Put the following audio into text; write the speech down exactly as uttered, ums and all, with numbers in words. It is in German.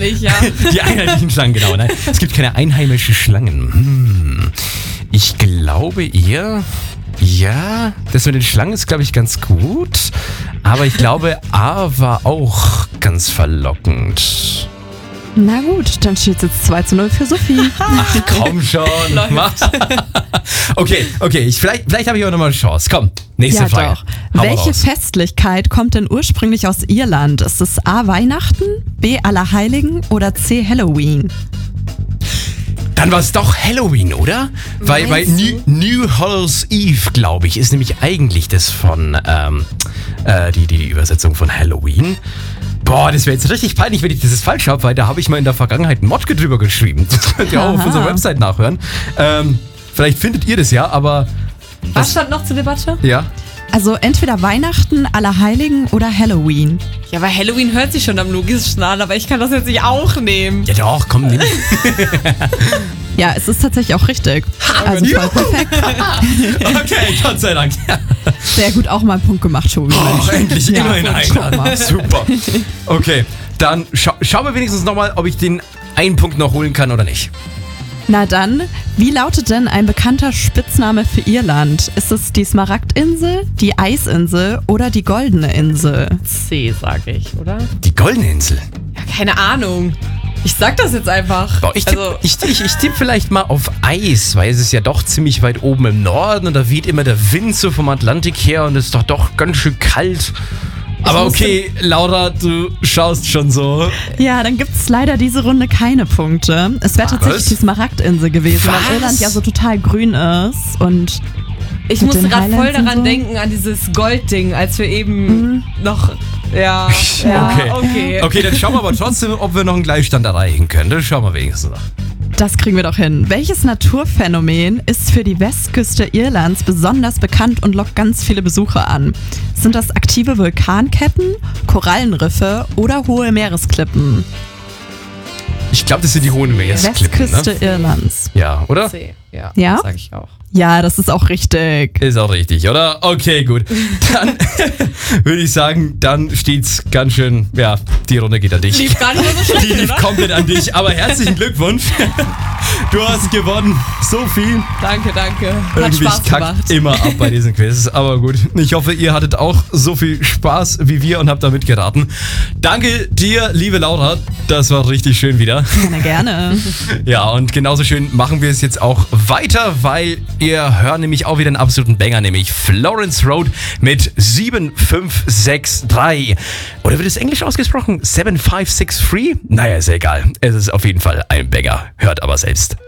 Einheitlich, ja. Die einheitlichen Schlangen, genau. Nein, es gibt keine einheimischen Schlangen. Hm. Ich glaube eher, ja, das mit den Schlangen ist, glaube ich, ganz gut. Aber ich glaube, A war auch ganz verlockend. Na gut, dann steht es jetzt zwei zu null für Sophie. Ach, komm schon. okay, okay, ich, vielleicht, vielleicht habe ich auch nochmal eine Chance. Komm, nächste Ja, Frage. doch. Hau mal Welche raus. Festlichkeit kommt denn ursprünglich aus Irland? Ist es A. Weihnachten, B. Allerheiligen oder C. Halloween? Dann war es doch Halloween, oder? Weil, weil New, New Hallows Eve, glaube ich, ist nämlich eigentlich das von, ähm, äh, die, die Übersetzung von Halloween. Boah, das wäre jetzt richtig peinlich, wenn ich das jetzt falsch habe, weil da habe ich mal in der Vergangenheit einen Modke drüber geschrieben. Das könnt ihr auch auf Aha. unserer Website nachhören. Ähm, vielleicht findet ihr das ja, aber... Was stand noch zur Debatte? Ja. Also entweder Weihnachten, Allerheiligen oder Halloween. Ja, aber Halloween hört sich schon am logischsten an, aber ich kann das jetzt nicht auch nehmen. Ja doch, komm, nimm. Ja, es ist tatsächlich auch richtig. Also voll perfekt. Okay, Gott sei Dank. Sehr gut, auch mal einen Punkt gemacht, Tobi. Oh, endlich Ja, immerhin guck einer. mal. Super. Okay, dann scha schauen wir wenigstens nochmal, ob ich den einen Punkt noch holen kann oder nicht. Na dann, wie lautet denn ein bekannter Spitzname für Irland? Ist es die Smaragdinsel, die Eisinsel oder die Goldene Insel? C, sag ich, oder? Die Goldene Insel. Ja, keine Ahnung. Ich sag das jetzt einfach. Boah, ich tippe also, ich, ich, ich tipp vielleicht mal auf Eis, weil es ist ja doch ziemlich weit oben im Norden und da weht immer der Wind so vom Atlantik her und es ist doch doch ganz schön kalt. Aber okay, Laura, du schaust schon so. Ja, dann gibt es leider diese Runde keine Punkte. Es wäre tatsächlich Was? die Smaragdinsel gewesen, Was? weil Irland ja so total grün ist und ich mit musste den gerade voll Highlands und daran so. denken, an dieses Goldding, als wir eben noch... Ja, ja, Okay. okay. Okay, dann schauen wir aber trotzdem, ob wir noch einen Gleichstand erreichen können. Das schauen wir wenigstens noch. das kriegen wir doch hin. Welches Naturphänomen ist für die Westküste Irlands besonders bekannt und lockt ganz viele Besucher an? Sind das aktive Vulkanketten, Korallenriffe oder hohe Meeresklippen? Ich glaube, das sind die hohen Meeresklippen, Westküste ne? Irlands. Ja, oder? C, ja, Ja? sag ich auch. Ja, das ist auch richtig. Ist auch richtig, oder? Okay, gut. Dann würde ich sagen, dann steht's ganz schön, ja, die Runde geht an dich. Lief gar nicht mehr so schlecht, Die lief oder? komplett an dich, aber herzlichen Glückwunsch. Du hast gewonnen. So viel. Danke, danke. Hat Irgendwie Spaß kackt gemacht. immer ab bei diesen Quiz. Aber gut, ich hoffe, ihr hattet auch so viel Spaß wie wir und habt da mitgeraten. Danke dir, liebe Laura. Das war richtig schön wieder. Gerne, gerne. Ja, und genauso schön machen wir es jetzt auch weiter, weil ihr hört nämlich auch wieder einen absoluten Banger, nämlich Florence Road mit sieben fünf sechs drei. Oder wird es englisch ausgesprochen? sieben fünf sechs drei? Naja, ist ja egal. Es ist auf jeden Fall ein Banger. Hört aber selbst.